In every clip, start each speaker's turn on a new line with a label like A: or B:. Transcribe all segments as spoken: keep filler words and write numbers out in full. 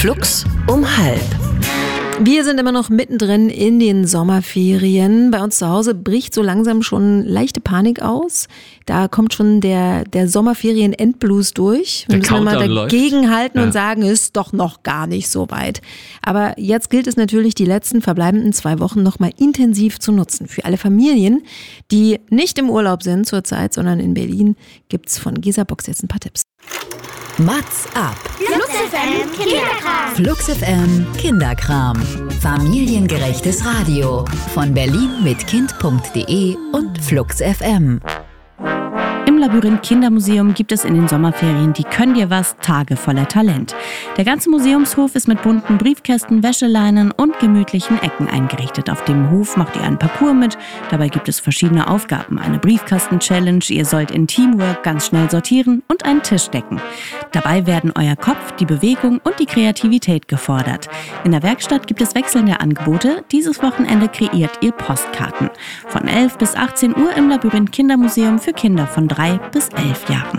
A: Flux um halb.
B: Wir sind immer noch mittendrin in den Sommerferien. Bei uns zu Hause bricht so langsam schon leichte Panik aus. Da kommt schon der, der Sommerferien-Endblues durch. Wir müssen mal dagegen halten ja. und sagen, ist doch noch gar nicht so weit. Aber jetzt gilt es natürlich, die letzten verbleibenden zwei Wochen noch mal intensiv zu nutzen. Für alle Familien, die nicht im Urlaub sind zurzeit, sondern in Berlin, gibt's von Gesa Box jetzt ein paar Tipps.
A: Mats ab.
C: Flux F M Kinderkram.
A: Flux F M Kinderkram. Familiengerechtes Radio. Von Berlin mit Kind punkt de und Flux F M.
D: Im Labyrinth Kindermuseum gibt es in den Sommerferien die Können dir was Tage voller Talent. Der ganze Museumshof ist mit bunten Briefkästen, Wäscheleinen und gemütlichen Ecken eingerichtet. Auf dem Hof macht ihr einen Parcours mit. Dabei gibt es verschiedene Aufgaben. Eine Briefkasten-Challenge, ihr sollt in Teamwork ganz schnell sortieren und einen Tisch decken. Dabei werden euer Kopf, die Bewegung und die Kreativität gefordert. In der Werkstatt gibt es wechselnde Angebote. Dieses Wochenende kreiert ihr Postkarten. Von elf bis achtzehn Uhr im Labyrinth Kindermuseum für Kinder von drei bis elf Jahren.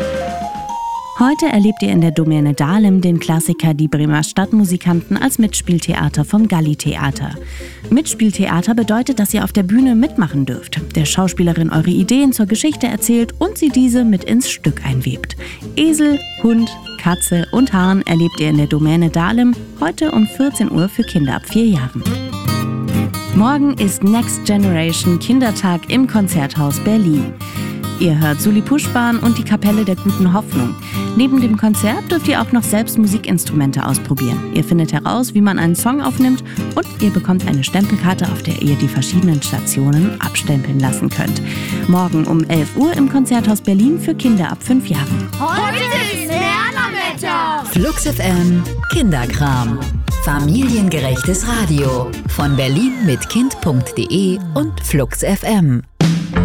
D: Heute erlebt ihr in der Domäne Dahlem den Klassiker Die Bremer Stadtmusikanten als Mitspieltheater vom Galli-Theater. Mitspieltheater bedeutet, dass ihr auf der Bühne mitmachen dürft, der Schauspielerin eure Ideen zur Geschichte erzählt und sie diese mit ins Stück einwebt. Esel, Hund, Katze und Hahn erlebt ihr in der Domäne Dahlem heute um vierzehn Uhr für Kinder ab vier Jahren. Morgen ist Next Generation Kindertag im Konzerthaus Berlin. Ihr hört Sully Puschbahn und die Kapelle der Guten Hoffnung. Neben dem Konzert dürft ihr auch noch selbst Musikinstrumente ausprobieren. Ihr findet heraus, wie man einen Song aufnimmt und ihr bekommt eine Stempelkarte, auf der ihr die verschiedenen Stationen abstempeln lassen könnt. Morgen um elf Uhr im Konzerthaus Berlin für Kinder ab fünf Jahren.
C: Heute ist Lernerwetter.
A: Flux F M Kinderkram. Familiengerechtes Radio. Von Berlin mit Kind punkt de und Flux F M.